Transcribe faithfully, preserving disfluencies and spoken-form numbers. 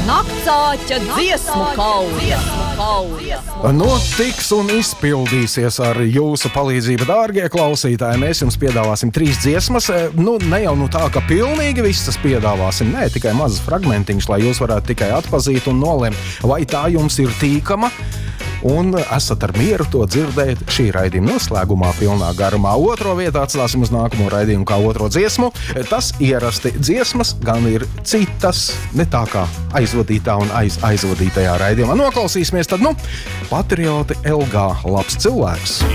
Naktsāķa dziesmu kauja. Notiks un izpildīsies ar jūsu palīdzību, dārgie klausītāji. Mēs jums piedāvāsim trīs dziesmas. Nu, ne jau nu tā, ka pilnīgi visas piedāvāsim. Nē, tikai mazas fragmentiņas, lai jūs varētu tikai atpazīt un nolemt, vai tā jums ir tīkama. Un esat ar mieru to dzirdēt šī raidījuma noslēgumā pilnā garumā. Otro vietu atstāsim uz nākamo raidījumu kā otro dziesmu. Tas ierasti dziesmas gan ir citas, ne tā kā aizvadītā un aiz, aizvadītajā raidījumā. Noklausīsimies tad, nu, Patrioti Elgā, labs cilvēks.